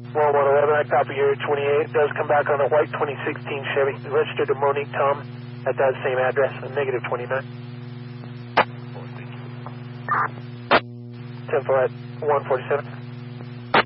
1111, I copy your 28. It does come back on a white 2016 Chevy. Registered to Monique Tom at that same address, negative 29. 10 at 147.